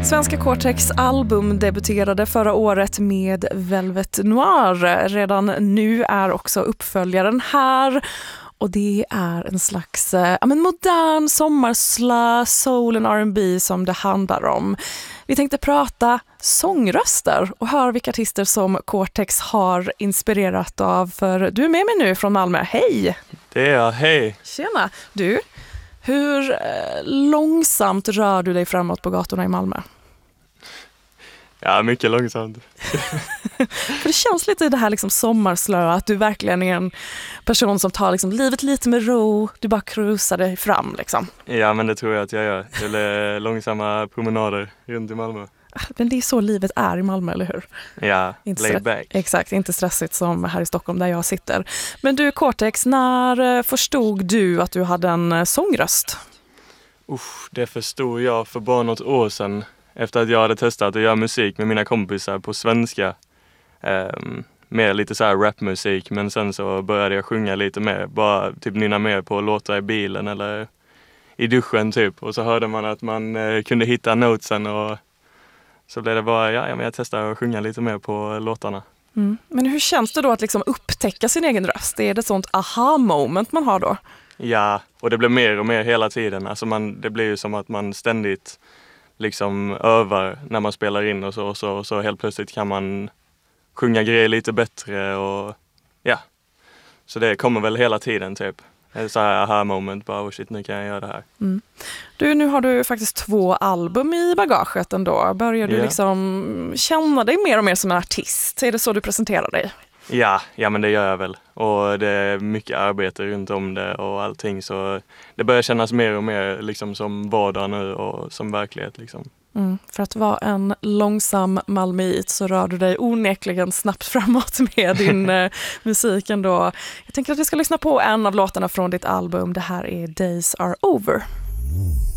Svenska Cortex album debuterade förra året med Velvet Noir. Redan nu är också uppföljaren här. Och det är en slags modern sommarslö, soul and R&B som det handlar om. Vi tänkte prata sångröster och höra vilka artister som Cortex har inspirerat av. För du är med mig nu från Malmö. Hej! Det är jag, hej! Tjena! Du, hur långsamt rör du dig framåt på gatorna i Malmö? Ja, mycket långsamt. För det känns lite i det här liksom sommarslöa, att du verkligen är en person som tar liksom livet lite med ro, du bara cruisar dig fram liksom. Ja, men det tror jag att jag gör. Eller långsamma promenader runt i Malmö. Men det är så livet är i Malmö, eller hur? Ja, laid back. Exakt, inte stressigt som här i Stockholm där jag sitter. Men du Cortex, när förstod du att du hade en sångröst? Det förstod jag för bara något år sedan. Efter att jag hade testat att göra musik med mina kompisar på svenska. Mer lite så här rapmusik, men sen så började jag sjunga lite mer. Bara typ nynna mer på låtar i bilen eller i duschen typ. Och så hörde man att man kunde hitta notesen och så blev det bara, men jag testade att sjunga lite mer på låtarna. Mm. Men hur känns det då att liksom upptäcka sin egen röst? Är det ett sånt aha-moment man har då? Ja, och det blir mer och mer hela tiden. Alltså det blir ju som att man ständigt liksom övar när man spelar in och så helt plötsligt kan man sjunga grejer lite bättre och ja. Så det kommer väl hela tiden typ. Så här aha-moment, bara shit, nu kan jag göra det här. Mm. Du, nu har du faktiskt 2 album i bagaget ändå. Börjar du liksom känna dig mer och mer som en artist? Är det så du presenterar dig? Ja, men det gör jag väl. Och det är mycket arbete runt om det och allting. Så det börjar kännas mer och mer liksom som vardag nu och som verklighet liksom. För att vara en långsam malmöit så rör du dig onekligen snabbt framåt med din musik ändå. Jag tänker att vi ska lyssna på en av låtarna från ditt album. Det här är Days Are Over.